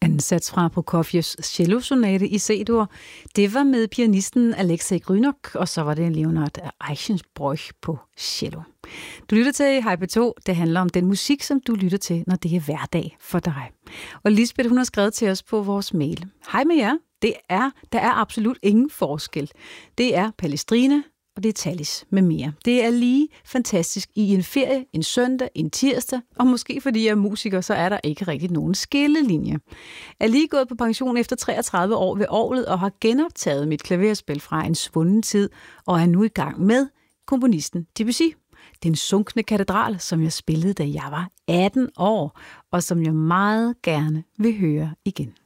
Anden sats fra Prokofievs cellosonate i C-dur, det var med pianisten Alexei Grynok, og så var det Leonard Eichenbroich på cello. Du lytter til Hype2. Det handler om den musik, som du lytter til, når det er hverdag for dig. Og Lisbeth, hun har skrevet til os på vores mail. Hej med jer. Der er absolut ingen forskel. Det er Palestrina, og det er Tallis med mere. Det er lige fantastisk i en ferie, en søndag, en tirsdag, og måske fordi jeg er musiker, så er der ikke rigtig nogen skillelinje. Jeg er lige gået på pension efter 33 år ved orglet og har genoptaget mit klaverspil fra en svunden tid, og er nu i gang med komponisten Debussy. Den sunkne katedral, som jeg spillede, da jeg var 18 år, og som jeg meget gerne vil høre igen.